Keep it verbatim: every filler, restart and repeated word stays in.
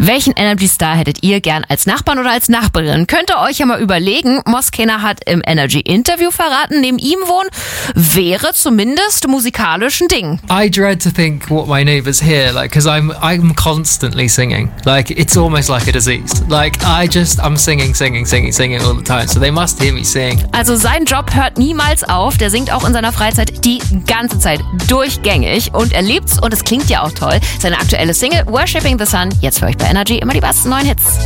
Welchen Energy Star hättet ihr gern als Nachbarn oder als Nachbarin? Könnt ihr euch ja mal überlegen. Moskena hat im Energy Interview verraten, neben ihm wohnen wäre zumindest musikalisch ein Ding. I dread to think what my neighbours hear, like, because I'm I'm constantly singing. Like, it's almost like a disease. Like, I just, I'm singing, singing, singing, singing all the time. So they must hear me sing. Also sein Job hört niemals auf. Der singt auch in seiner Freizeit die ganze Zeit durchgängig und er liebt's und es klingt ja auch toll. Seine aktuelle Single Worshipping the Sun, jetzt für euch bei Energy immer die besten neuen Hits.